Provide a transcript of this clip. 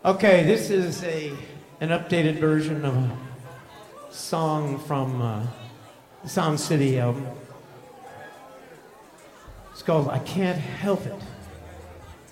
Okay, this is an updated version of a song from the Sound City album. It's called I Can't Help It.